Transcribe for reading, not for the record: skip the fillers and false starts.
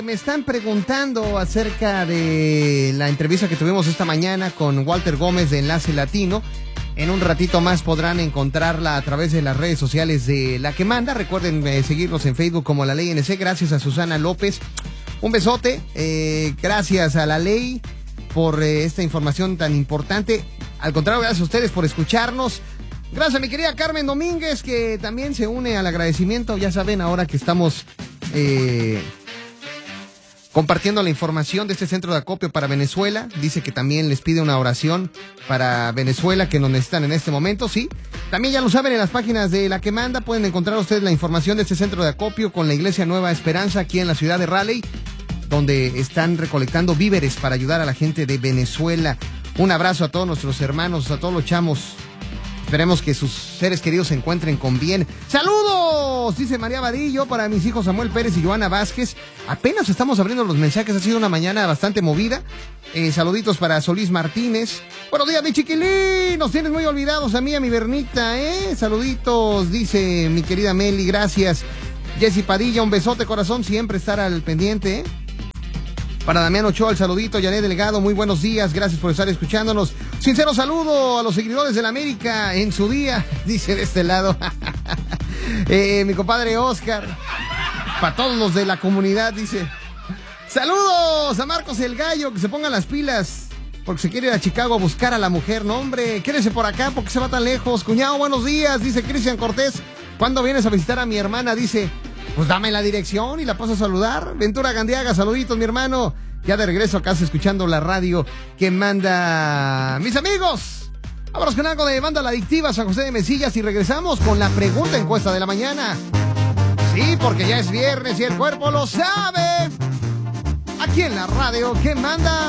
Me están preguntando acerca de la entrevista que tuvimos esta mañana con Walter Gómez de Enlace Latino. En un ratito más podrán encontrarla a través de las redes sociales de La Que Manda. Recuerden seguirnos en Facebook como La Ley NC. Gracias a Susana López. Un besote. Gracias a La Ley por esta información tan importante. Al contrario, gracias a ustedes por escucharnos. Gracias a mi querida Carmen Domínguez, que también se une al agradecimiento. Ya saben, ahora que estamos compartiendo la información de este centro de acopio para Venezuela. Dice que también les pide una oración para Venezuela, que nos necesitan en este momento, sí. También ya lo saben, en las páginas de La Que Manda pueden encontrar ustedes la información de este centro de acopio con la Iglesia Nueva Esperanza aquí en la ciudad de Raleigh, donde están recolectando víveres para ayudar a la gente de Venezuela. Un abrazo a todos nuestros hermanos, a todos los chamos. Esperemos que sus seres queridos se encuentren con bien. ¡Saludos! Dice María Vadillo para mis hijos Samuel Pérez y Joana Vázquez. Apenas estamos abriendo los mensajes, ha sido una mañana bastante movida. Saluditos para Solís Martínez. Buenos días, mi chiquilín. Nos tienes muy olvidados a mí, a mi Bernita, Saluditos, dice mi querida Meli, gracias. Jessy Padilla, un besote, corazón, siempre estar al pendiente, Para Damián Ochoa, el saludito. Yané Delgado, muy buenos días, gracias por estar escuchándonos. Sincero saludo a los seguidores de la América en su día, dice de este lado. Mi compadre Oscar, para todos los de la comunidad, dice. Saludos a Marcos el Gallo, que se pongan las pilas, porque se quiere ir a Chicago a buscar a la mujer. No, hombre, quédese por acá, porque se va tan lejos. Cuñado, buenos días, dice Cristian Cortés. ¿Cuándo vienes a visitar a mi hermana? Dice. Pues dame la dirección y la paso a saludar. Ventura Gandiaga, saluditos, mi hermano. Ya de regreso a casa escuchando la radio que manda. Mis amigos, vámonos con algo de Banda La Adictiva, San José de Mesillas, y regresamos con la pregunta encuesta de la mañana. Sí, porque ya es viernes y el cuerpo lo sabe. Aquí en la radio que manda.